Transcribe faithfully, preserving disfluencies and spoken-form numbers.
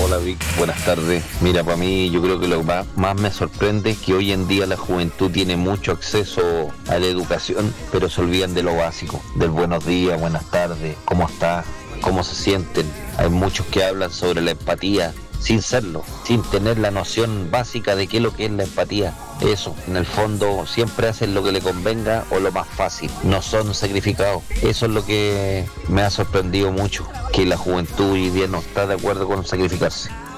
Hola Vic, buenas tardes. Mira, para mí yo creo que lo más, más me sorprende es que hoy en día la juventud tiene mucho acceso a la educación, pero se olvidan de lo básico, del buenos días, buenas tardes, cómo está, cómo se sienten. Hay muchos que hablan sobre la empatía sin serlo, sin tener la noción básica de qué es lo que es la empatía. Eso, en el fondo, siempre hacen lo que le convenga o lo más fácil, no son sacrificados. Eso es lo que me ha sorprendido mucho, que la juventud hoy día no está de acuerdo con sacrificarse.